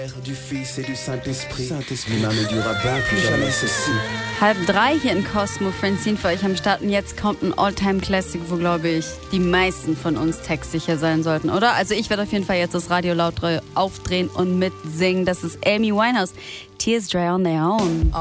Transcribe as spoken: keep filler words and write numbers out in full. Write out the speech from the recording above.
Du Fils et du Saint-Esprit, Saint-Esprit, Name du Rabbin, plus jamais ceci. Halb drei hier in Cosmo, Francine für euch am Start. Und jetzt kommt ein All-Time-Classic, wo, glaube ich, die meisten von uns textsicher sein sollten, oder? Also ich werde auf jeden Fall jetzt das Radio laut aufdrehen und mitsingen. Das ist Amy Winehouse, Tears Dry on Their Own.